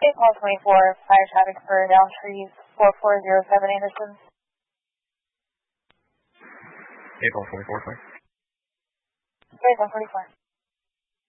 call 24, fire traffic for down trees, 4407 Anderson. Call 24, sorry. 144.